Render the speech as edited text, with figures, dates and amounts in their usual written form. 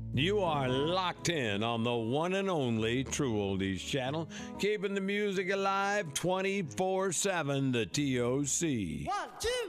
You are locked in on the one and only True Oldies channel, keeping the music alive 24/7, the TOC. 1, 2.